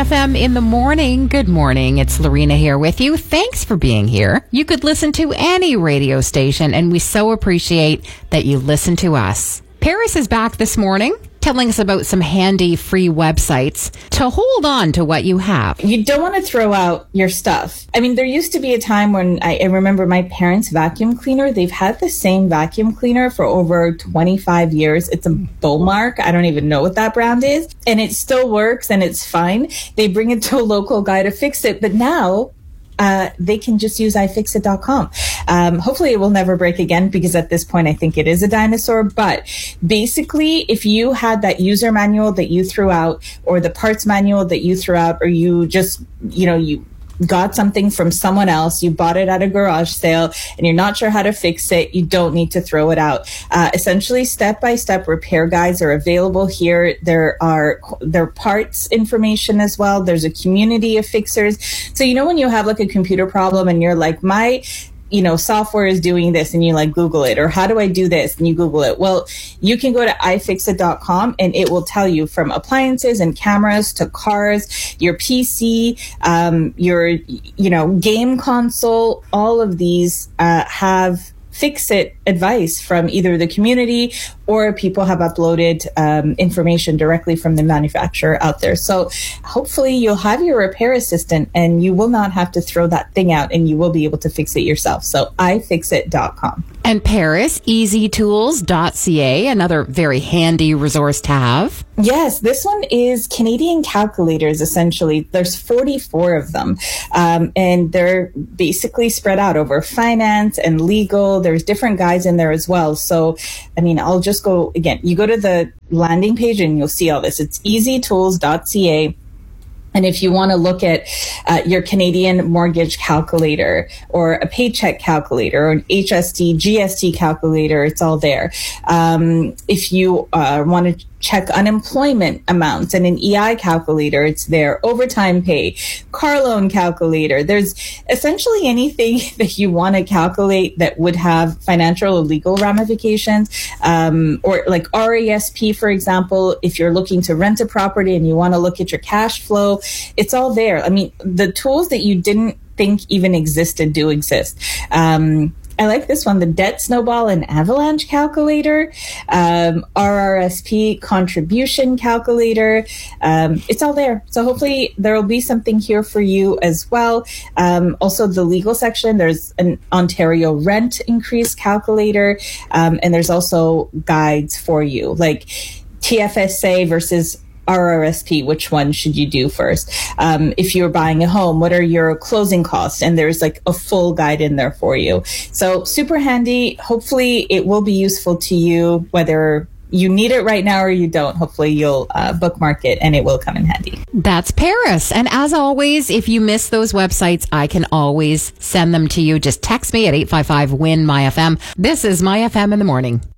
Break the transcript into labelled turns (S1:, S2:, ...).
S1: FM in the morning. Good morning. It's Lorena here with you. Thanks for being here. You could listen to any radio station, and we so appreciate that you listen to us. Paris is back this morning, telling us about some handy free websites to hold on to what you have.
S2: You don't want to throw out your stuff. I mean, there used to be a time when I remember my parents' vacuum cleaner. They've had the same vacuum cleaner for over 25 years. It's a Bullmark. I don't even know what that brand is. And it still works and it's fine. They bring it to a local guy to fix it. But now they can just use ifixit.com. Hopefully it will never break again, because at this point I think it is a dinosaur. But basically, if you had that user manual that you threw out, or the parts manual that you threw out, or you just, you got something from someone else, you bought it at a garage sale, and you're not sure how to fix it, you don't need to throw it out. Essentially, step-by-step repair guides are available here. There are parts information as well. There's a community of fixers. So, when you have like a computer problem and you're like, my software is doing this, and you like Google it, or how do I do this? And you Google it. Well, you can go to ifixit.com and it will tell you from appliances and cameras to cars, your PC, your, game console. All of these have Fix-It advice from either the community or people have uploaded information directly from the manufacturer out there. So hopefully you'll have your repair assistant and you will not have to throw that thing out, and you will be able to fix it yourself. So ifixit.com.
S1: And Paris, easytools.ca, another very handy resource to have.
S2: Yes, this one is Canadian calculators, essentially. There's 44 of them, and they're basically spread out over finance and legal. There's different guides in there as well. So, I'll just go, again, you go to the landing page and you'll see all this. It's easytools.ca. And if you want to look at your Canadian mortgage calculator, or a paycheck calculator, or an HST, GST calculator, it's all there. If you want to check unemployment amounts and an EI calculator, it's there. Overtime pay, car loan calculator. There's essentially anything that you want to calculate that would have financial or legal ramifications, or like RASP, for example. If you're looking to rent a property and you want to look at your cash flow, it's all there. The tools that you didn't think even existed do exist. I like this one, the Debt Snowball and Avalanche Calculator, RRSP Contribution Calculator. It's all there. So hopefully there will be something here for you as well. Also, the legal section, there's an Ontario Rent Increase Calculator, and there's also guides for you, like TFSA versus RRSP, which one should you do first? If you're buying a home, what are your closing costs? And there's like a full guide in there for you. So super handy. Hopefully it will be useful to you, whether you need it right now or you don't. Hopefully you'll bookmark it and it will come in handy.
S1: That's Paris. And as always, if you miss those websites, I can always send them to you. Just text me at 855-WIN-MyFM. This is My FM in the morning.